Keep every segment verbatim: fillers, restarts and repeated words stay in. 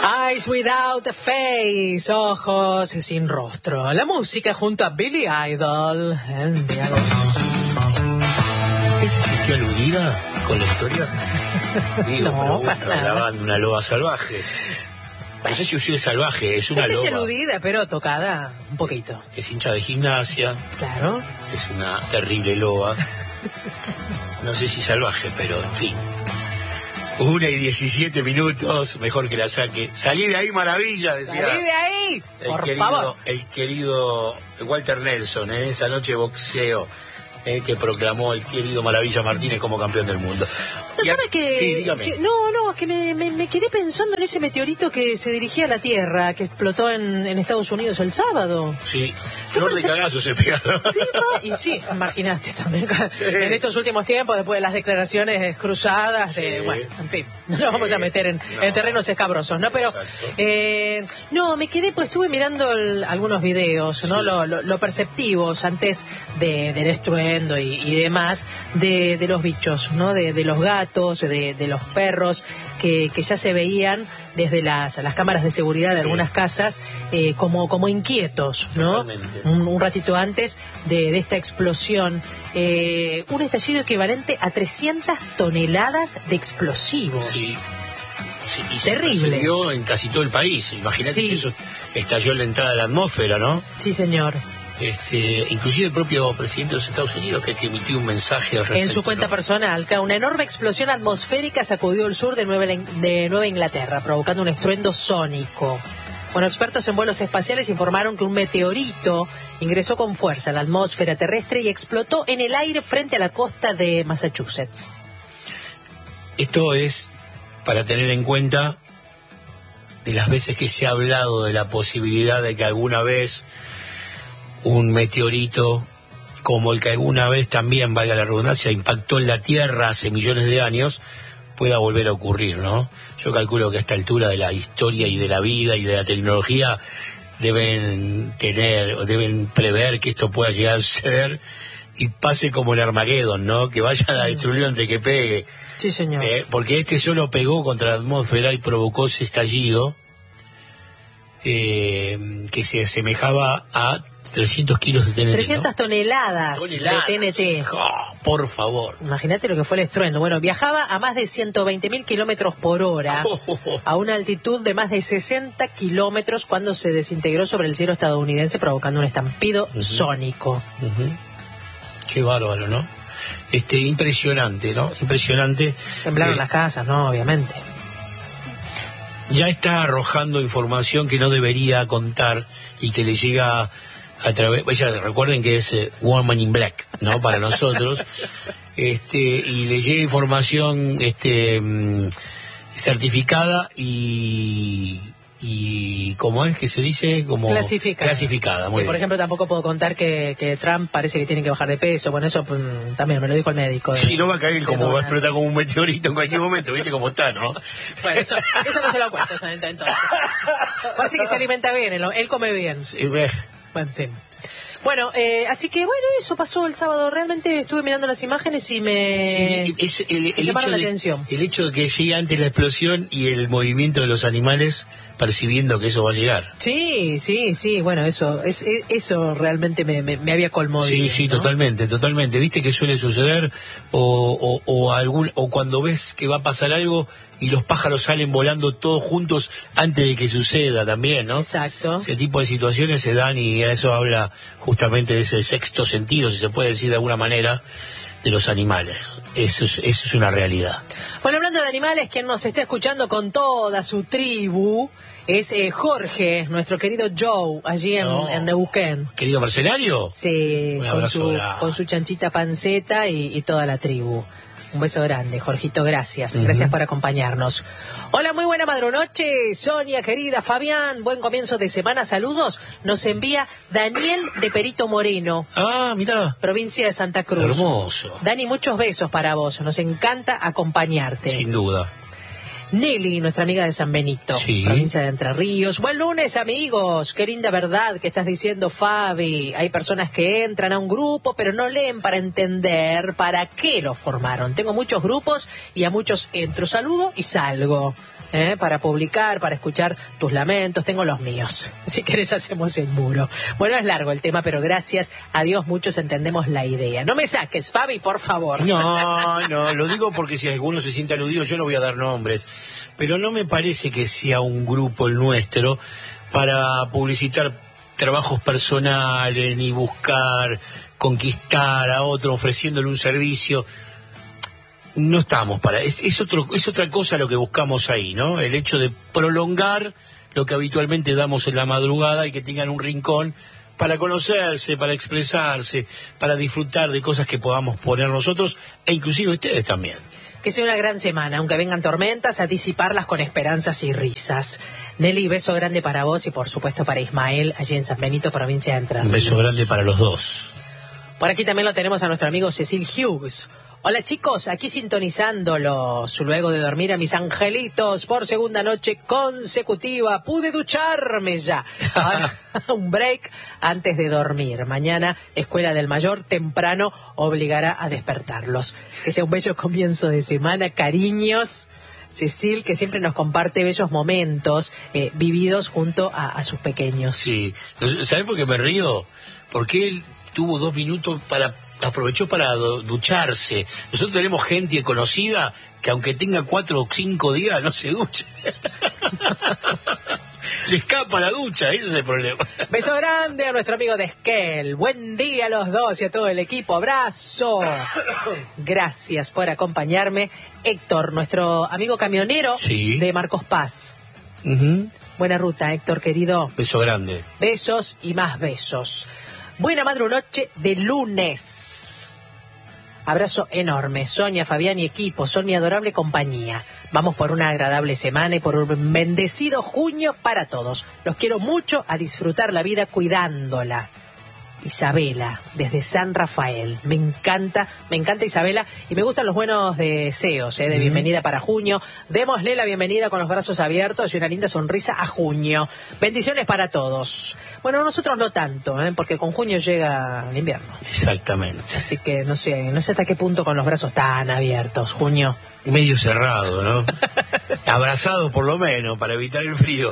Eyes without a face, ojos sin rostro. La música junto a Billy Idol. El diálogo. ¿Qué se sintió aludida con la historia? Digo, No, pero para nada. hablaban de una loba salvaje. No sé si usted es salvaje, es una No sé si loba. aludida, pero tocada un poquito. Es hincha de gimnasia, Claro. es una terrible loba. No sé si salvaje, pero en fin. Una y diecisiete minutos, mejor que la saque. Salí de ahí, maravilla, decía. ¡Salí de ahí! El Por querido, favor. el querido Walter Nelson, en esa noche de boxeo, eh, que proclamó el querido Maravilla Martínez como campeón del mundo. ¿No Y a- sabe que...? Sí, dígame. sí, no, no, es que me, me, me quedé pensando en ese meteorito que se dirigía a la Tierra, que explotó en, en Estados Unidos el sábado. Sí, Yo flor de pensé- cagazo se pegaron. Y sí, imaginaste también, en estos últimos tiempos, después de las declaraciones cruzadas, de, Sí. bueno, en fin, no nos Sí. vamos a meter en, No. en terrenos escabrosos, ¿no? Pero, Exacto. eh, no, me quedé, pues estuve mirando el- algunos videos, ¿no? Sí. Lo, lo, lo perceptivos antes de, del estruendo y, y demás, de, de los bichos, ¿no? De, de los gatos, de, de los perros, que, que ya se veían desde las, las cámaras de seguridad de Sí. algunas casas eh, como, como inquietos, ¿no? Totalmente. Un, un ratito antes de, de esta explosión, eh, un estallido equivalente a trescientas toneladas de explosivos. Sí. Sí, y Terrible. se percibió en casi todo el país. Imagínate Sí. que eso estalló en la entrada de la atmósfera, ¿no? Sí, señor. Este, inclusive el propio presidente de los Estados Unidos, que, que emitió un mensaje al En respecto, su cuenta ¿no? personal, que una enorme explosión atmosférica sacudió el sur de Nueva, de Nueva Inglaterra, provocando un estruendo sónico. Bueno, expertos en vuelos espaciales informaron que un meteorito ingresó con fuerza a la atmósfera terrestre y explotó en el aire frente a la costa de Massachusetts. Esto es para tener en cuenta de las veces que se ha hablado de la posibilidad de que alguna vez un meteorito, como el que alguna vez también, valga la redundancia, impactó en la Tierra hace millones de años, pueda volver a ocurrir, ¿no? Yo calculo que a esta altura de la historia y de la vida y de la tecnología deben tener, o deben prever que esto pueda llegar a suceder y pase como el Armageddon, ¿no? Que vaya a la destrucción de que pegue. Sí, señor. Eh, porque este solo pegó contra la atmósfera y provocó ese estallido eh, que se asemejaba a trescientos kilos de T N T. trescientas ¿no? toneladas, Toneladas. de T N T. Oh, por favor. Imagínate lo que fue el estruendo. Bueno, viajaba a más de ciento veinte mil kilómetros por hora, a una altitud de más de sesenta kilómetros cuando se desintegró sobre el cielo estadounidense, provocando un estampido Ujú. sónico. Ujú. Qué bárbaro, ¿no? Este, impresionante, ¿no? Impresionante. Temblaron Eh, las casas, ¿no? Obviamente. Ya está arrojando información que no debería contar y que le llega a través, pues ya recuerden que es eh, Woman in Black, ¿no? Para nosotros, este, y le llega información, este, mm, certificada y, y, ¿cómo es que se dice? Como Clasificada. Clasificada, muy Sí, por bien. ejemplo, tampoco puedo contar que, que Trump parece que tiene que bajar de peso. Bueno, eso pues, también me lo dijo el médico. de- Si no va a caer de como va a Donald. explotar como un meteorito en cualquier momento, ¿viste cómo está, no? Bueno, eso, eso no se lo cuento, eso, entonces. Parece que se alimenta bien, él, él come bien. Sí, ve. En fin. Bueno, eh, así que bueno, eso pasó el sábado. Realmente estuve mirando las imágenes y me, Sí, es el, me el llamaron hecho la de, atención. el hecho de que llegue antes la explosión y el movimiento de los animales percibiendo que eso va a llegar. Sí, sí, sí, bueno, eso es, es- eso realmente me, me, me había conmovido. Sí, sí, ¿no? totalmente, totalmente. ¿Viste que suele suceder? O, o, o, algún, o cuando ves que va a pasar algo y los pájaros salen volando todos juntos antes de que suceda también, ¿no? Exacto. Ese tipo de situaciones se dan y eso habla justamente de ese sexto sentido, si se puede decir de alguna manera, de los animales. Eso es, eso es una realidad. Bueno, hablando de animales, quien nos está escuchando con toda su tribu es eh, Jorge, nuestro querido Joe, allí en, No. en Neuquén. Querido mercenario, Sí, Un con abrazo su, grande. con su chanchita panceta y, y toda la tribu. Un beso grande, Jorgito, gracias. Ujú. Gracias por acompañarnos. Hola, muy buena madrunoche, Sonia, querida, Fabián, buen comienzo de semana, saludos. Nos envía Daniel de Perito Moreno, ah, mirá, provincia de Santa Cruz. hermoso, Dani, muchos besos para vos, nos encanta acompañarte. sin duda. Nelly, nuestra amiga de San Benito, Sí. provincia de Entre Ríos. Buen lunes, amigos. Qué linda verdad que estás diciendo, Fabi. Hay personas que entran a un grupo, pero no leen para entender para qué lo formaron. Tengo muchos grupos y a muchos entro, saludo y salgo. ¿eh? Para publicar, para escuchar tus lamentos. Tengo los míos. Si querés hacemos el muro. Bueno, es largo el tema, pero gracias a Dios muchos entendemos la idea. No me saques, Fabi, por favor. No, no, lo digo porque si alguno se siente aludido, yo no voy a dar nombres. Pero no me parece que sea un grupo el nuestro para publicitar trabajos personales, ni buscar conquistar a otro ofreciéndole un servicio. No estamos para... Es, es, otro, es otra cosa lo que buscamos ahí, ¿no? El hecho de prolongar lo que habitualmente damos en la madrugada y que tengan un rincón para conocerse, para expresarse, para disfrutar de cosas que podamos poner nosotros e inclusive ustedes también. Que sea una gran semana, aunque vengan tormentas, a disiparlas con esperanzas y risas. Nelly, beso grande para vos y por supuesto para Ismael, allí en San Benito, provincia de Entre Ríos. Un beso grande para los dos. Por aquí también lo tenemos a nuestro amigo Cecil Hughes. Hola chicos, aquí sintonizándolos luego de dormir a mis angelitos por segunda noche consecutiva. Pude ducharme ya. Ahora, un break antes de dormir. Mañana, Escuela del Mayor, temprano, obligará a despertarlos. Que sea un bello comienzo de semana. Cariños. Cecil, que siempre nos comparte bellos momentos eh, vividos junto a, a sus pequeños. Sí. ¿Sabes por qué me río? Porque él tuvo dos minutos para... aprovechó para ducharse. Nosotros tenemos gente conocida que aunque tenga cuatro o cinco días no se ducha. Le escapa la ducha, ese es el problema. Beso grande a nuestro amigo de Esquel. Buen día a los dos y a todo el equipo. Abrazo. Gracias por acompañarme. Héctor, nuestro amigo camionero sí. de Marcos Paz. Uh-huh. Buena ruta, Héctor, querido. Beso grande. Besos y más besos. Buena madrunoche de lunes. Abrazo enorme. Sonia, Fabián y equipo, son mi adorable compañía. Vamos por una agradable semana y por un bendecido junio para todos. Los quiero mucho, a disfrutar la vida cuidándola. Isabela, desde San Rafael. Me encanta, me encanta Isabela y me gustan los buenos deseos eh, de bienvenida para junio. Démosle la bienvenida con los brazos abiertos y una linda sonrisa a junio. Bendiciones para todos. Bueno, nosotros no tanto, eh, porque con junio llega el invierno. Exactamente. Así que no sé, no sé hasta qué punto con los brazos tan abiertos, junio. Medio cerrado, ¿no? Abrazado por lo menos, para evitar el frío.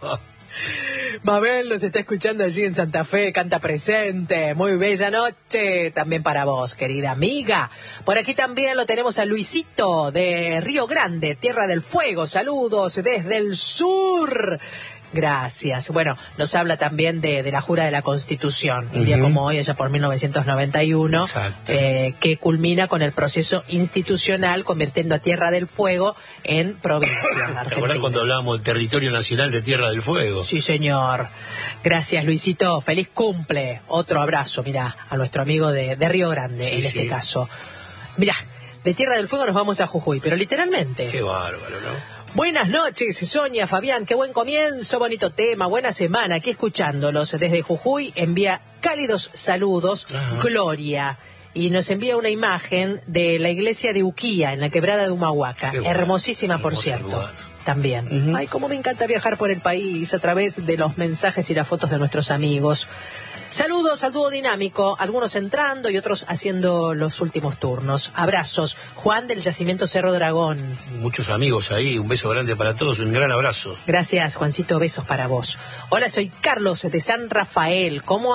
Mabel nos está escuchando allí en Santa Fe, canta presente. Muy bella noche también para vos, querida amiga. Por aquí también lo tenemos a Luisito de Río Grande, Tierra del Fuego. Saludos desde el sur. Gracias. Bueno, nos habla también de, de la jura de la Constitución, un uh-huh. día como hoy, allá por mil novecientos noventa y uno, eh, que culmina con el proceso institucional, convirtiendo a Tierra del Fuego en provincia argentina. ¿Te acuerdas cuando hablábamos del territorio nacional de Tierra del Fuego? Sí, señor. Gracias, Luisito. Feliz cumple. Otro abrazo, mirá, a nuestro amigo de, de Río Grande, sí, en este sí. caso. Mirá, de Tierra del Fuego nos vamos a Jujuy, pero literalmente. Qué bárbaro, ¿no? Buenas noches, Sonia, Fabián, qué buen comienzo, bonito tema, buena semana, aquí escuchándolos desde Jujuy, envía cálidos saludos, ajá. Gloria, y nos envía una imagen de la iglesia de Uquía, en la quebrada de Humahuaca, bueno, hermosísima por cierto, lugar. También. Uh-huh. Ay, cómo me encanta viajar por el país a través de los mensajes y las fotos de nuestros amigos. Saludos al dúo dinámico, algunos entrando y otros haciendo los últimos turnos. Abrazos. Juan del Yacimiento Cerro Dragón. Muchos amigos ahí, un beso grande para todos, un gran abrazo. Gracias, Juancito, besos para vos. Hola, soy Carlos de San Rafael. ¿Cómo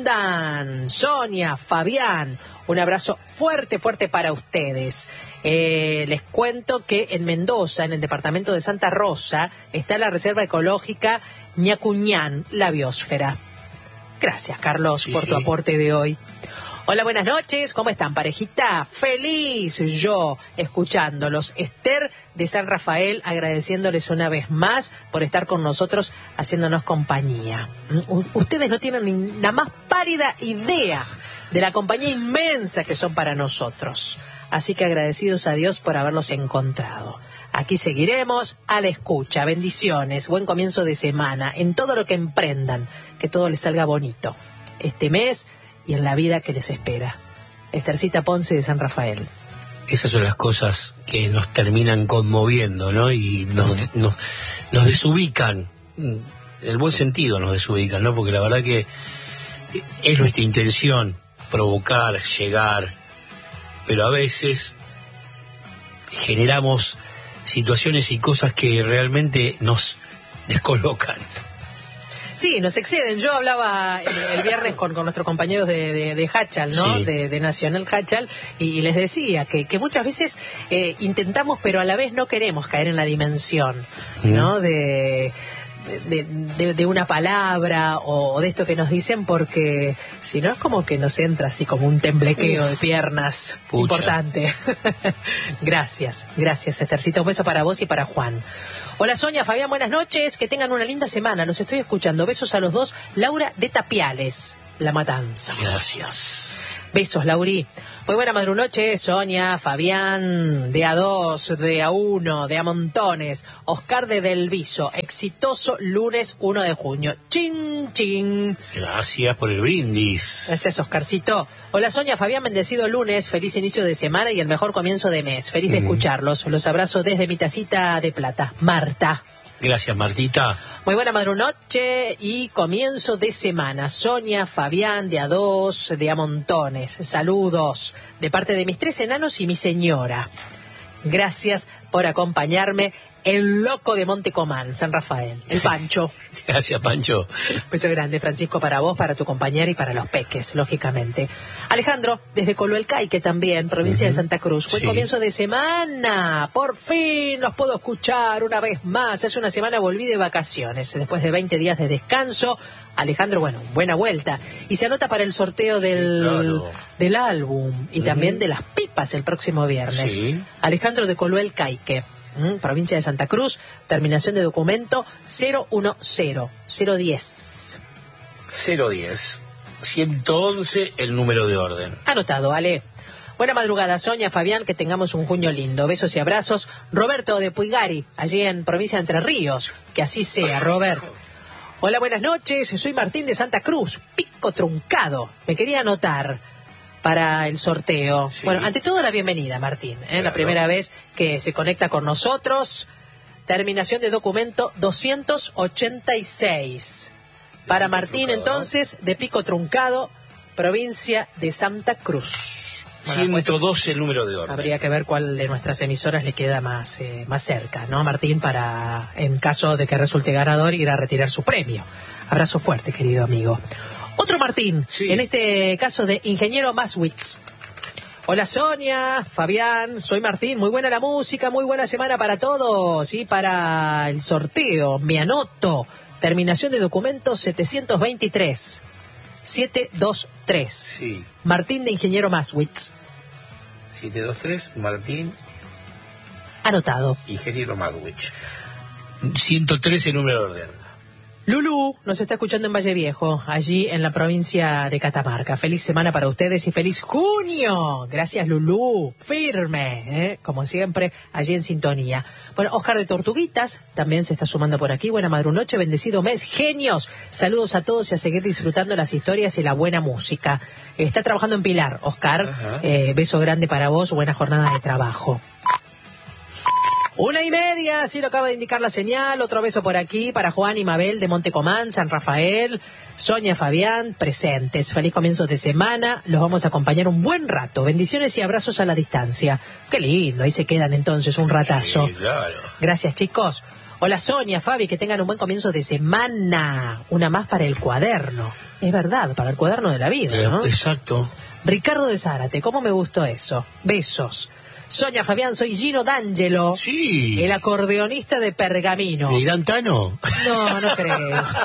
andan? Sonia, Fabián, un abrazo fuerte, fuerte para ustedes. Eh, les cuento que en Mendoza, en el departamento de Santa Rosa, está la reserva ecológica Ñacuñán, la biosfera. Gracias, Carlos, sí, por tu sí. aporte de hoy. Hola, buenas noches. ¿Cómo están, parejita? Feliz yo escuchándolos. Esther de San Rafael, agradeciéndoles una vez más por estar con nosotros, haciéndonos compañía. U- ustedes no tienen ni la más pálida idea de la compañía inmensa que son para nosotros. Así que agradecidos a Dios por haberlos encontrado. Aquí seguiremos a la escucha. Bendiciones, buen comienzo de semana, en todo lo que emprendan, que todo les salga bonito este mes y en la vida que les espera. Estercita Ponce de San Rafael. Esas son las cosas que nos terminan conmoviendo, ¿no? Y nos, nos, nos desubican, en el buen sentido nos desubican, ¿no? Porque la verdad que es nuestra intención provocar, llegar, pero a veces generamos situaciones y cosas que realmente nos descolocan. Sí, nos exceden. Yo hablaba el, el viernes con, con nuestros compañeros de, de, de Hachal, ¿no? Sí. De, de Nacional Hachal, y, y les decía que, que muchas veces eh, intentamos, pero a la vez no queremos caer en la dimensión, ¿no? Mm. De, de, de, de una palabra o, o de esto que nos dicen, porque si no es como que nos entra así como un temblequeo de piernas. Pucha. Importante. Gracias, gracias, Esthercita. Un beso para vos y para Juan. Hola Sonia, Fabián, buenas noches, que tengan una linda semana, los estoy escuchando. Besos a los dos. Laura de Tapiales, La Matanza. Gracias. Besos, Lauri. Muy buena madrunoche, Sonia, Fabián, de a dos, de a uno, de a montones. Oscar de Del Viso, exitoso lunes uno de junio. Chin, chin. Gracias por el brindis. Gracias, Oscarcito. Hola Sonia, Fabián, bendecido lunes, feliz inicio de semana y el mejor comienzo de mes. Feliz de mm. escucharlos. Los abrazo desde mi tacita de plata. Marta. Gracias, Martita. Muy buena madrunoche y comienzo de semana. Sonia, Fabián, de a dos, de a montones. Saludos de parte de mis tres enanos y mi señora. Gracias por acompañarme. El loco de Montecomán, San Rafael, el Pancho. Gracias, Pancho. Beso grande, Francisco, para vos, para tu compañera y para los peques, lógicamente. Alejandro, desde Coloelcaique también, provincia uh-huh. de Santa Cruz. Buen sí. comienzo de semana. Por fin los puedo escuchar una vez más. Hace una semana volví de vacaciones. Después de veinte días de descanso, Alejandro, bueno, buena vuelta. Y se anota para el sorteo del, sí, claro. del álbum y uh-huh. también de las pipas el próximo viernes. Sí. Alejandro de Coloelcaique. Mm, provincia de Santa Cruz, terminación de documento cero uno cero, cero diez. cero diez. ciento once el número de orden. Anotado, Ale. Buena madrugada, Sonia, Fabián, que tengamos un junio lindo. Besos y abrazos. Roberto de Puigari, allí en provincia de Entre Ríos. Que así sea, Robert. Hola, buenas noches. Soy Martín de Santa Cruz, Pico Truncado. Me quería anotar para el sorteo. Sí. Bueno, ante todo la bienvenida, Martín, ¿eh? Claro. La primera vez que se conecta con nosotros. Terminación de documento doscientos ochenta y seis. Para Martín, entonces, de Pico Truncado, provincia de Santa Cruz. Bueno, ciento doce pues, el número de orden. Habría que ver cuál de nuestras emisoras le queda más, eh, más cerca, ¿no, Martín? Para, en caso de que resulte ganador, ir a retirar su premio. Abrazo fuerte, querido amigo. Otro Martín, sí. En este caso de Ingeniero Maswitz. Hola Sonia, Fabián, soy Martín, muy buena la música, muy buena semana para todos y para el sorteo, me anoto, terminación de documento setecientos veintitrés, setecientos veintitrés, sí. Martín de Ingeniero Maswitz. setecientos veintitrés, Martín. Anotado. Ingeniero Maswitz. ciento trece número de orden. Lulú nos está escuchando en Valle Viejo, allí en la provincia de Catamarca. Feliz semana para ustedes y feliz junio. Gracias, Lulú. Firme, ¿eh? Como siempre, allí en sintonía. Bueno, Oscar de Tortuguitas también se está sumando por aquí. Buena madrunoche, bendecido mes, genios. Saludos a todos y a seguir disfrutando las historias y la buena música. Está trabajando en Pilar, Oscar. Eh, beso grande para vos, buena jornada de trabajo. Una y media, así lo acaba de indicar la señal. Otro beso por aquí para Juan y Mabel de Montecomán, San Rafael, Sonia, Fabián, presentes. Feliz comienzo de semana. Los vamos a acompañar un buen rato. Bendiciones y abrazos a la distancia. Qué lindo, ahí se quedan entonces un ratazo. Sí, claro. Gracias, chicos. Hola, Sonia, Fabi, que tengan un buen comienzo de semana. Una más para el cuaderno. Es verdad, para el cuaderno de la vida, ¿no? Exacto. Ricardo de Zárate, ¿cómo me gustó eso? Besos. Sonia, Fabián, soy Gino D'Angelo. Sí. El acordeonista de Pergamino. ¿De Irán Tano? No, no creo.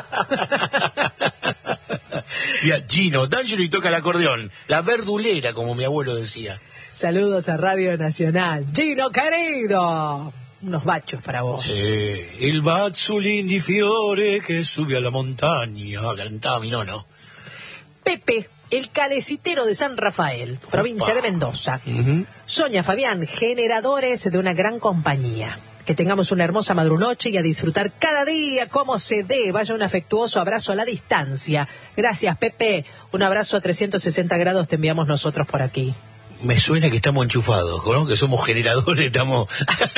Mira, Gino D'Angelo y toca el acordeón. La verdulera, como mi abuelo decía. Saludos a Radio Nacional. Gino, querido. Unos bachos para vos. Sí. Il bazzolin di fiore que sube a la montaña. Cantaba mi nono. Pepe, el calecitero de San Rafael, provincia Opa. de Mendoza. Uh-huh. Sonia, Fabián, generadores de una gran compañía. Que tengamos una hermosa madrunoche y a disfrutar cada día como se dé. Vaya un afectuoso abrazo a la distancia. Gracias, Pepe. Un abrazo a trescientos sesenta grados te enviamos nosotros por aquí. Me suena que estamos enchufados, ¿no? Que somos generadores, estamos...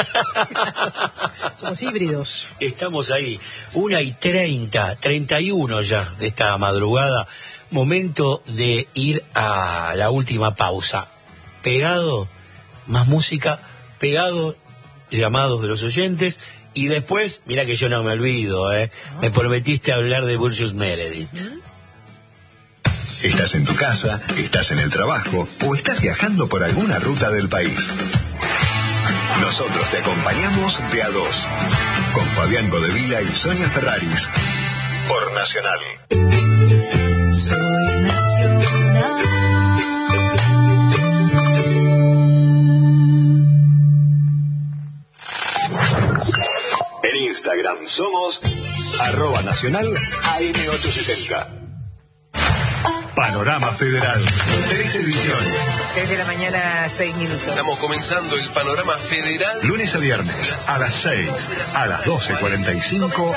Somos híbridos. Estamos ahí. Una y treinta, treinta y uno ya de esta madrugada. Momento de ir a la última pausa. Pegado, más música, pegado llamados de los oyentes. Y después, mira que yo no me olvido, ¿eh? Me prometiste hablar de Burgess Meredith. Estás en tu casa, estás en el trabajo o estás viajando por alguna ruta del país. Nosotros te acompañamos de a dos, con Fabián Godevila y Sonia Ferraris, por Nacional. Soy Nacional. En Instagram somos arroba nacional A M ochocientos setenta. Panorama Federal, tres edición. seis de la mañana, seis minutos. Estamos comenzando el Panorama Federal. Lunes a viernes, a las seis, a las doce cuarenta y cinco